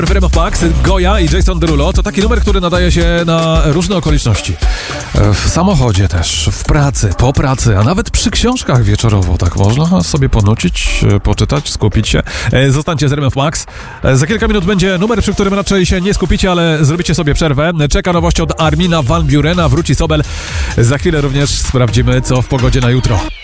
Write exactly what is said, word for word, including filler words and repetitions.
W R M F Max, Goja i Jason Derulo to taki numer, który nadaje się na różne okoliczności. W samochodzie też, w pracy, po pracy, a nawet przy książkach wieczorowo. Tak można sobie ponucić, poczytać, skupić się. Zostańcie z R M F Max. Za kilka minut będzie numer, przy którym raczej się nie skupicie, ale zrobicie sobie przerwę. Czeka nowość od Armina van Burena, wróci Sobel. Za chwilę również sprawdzimy, co w pogodzie na jutro.